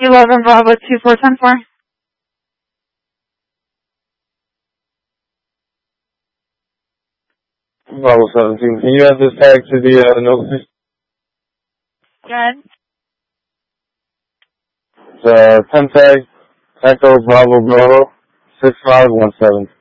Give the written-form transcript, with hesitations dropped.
11 Bravo 2410-4. Bravo 17. Can you add this tag to the note? Good. It's 10 tag, Echo Bravo Bravo 6517.